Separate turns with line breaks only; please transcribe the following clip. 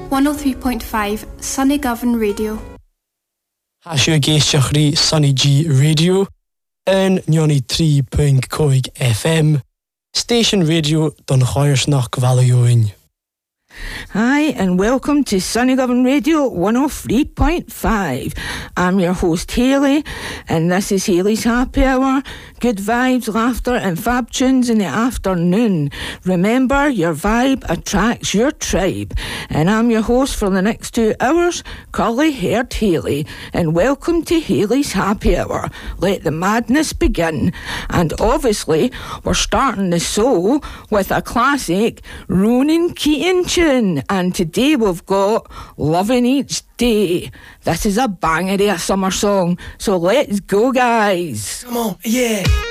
103.5 Sunny Govan Radio.
Hasio géisteach rí Sunny G Radio yn 93.5 FM. Station Radio don Choirsnach Gvalioin.
Hi, and welcome to Sunny Govan Radio 103.5. I'm your host, Hayley, and this is Hayley's Happy Hour. Good vibes, laughter, and fab tunes in the afternoon. Remember, your vibe attracts your tribe. And I'm your host for the next 2 hours, Curly Haired Hayley. And welcome to Hayley's Happy Hour. Let the madness begin. And obviously, we're starting the show with a classic Ronan Keating tune. And today we've got Loving Each Day. This is a banger of a summer song. So let's go, guys.
Come on, yeah.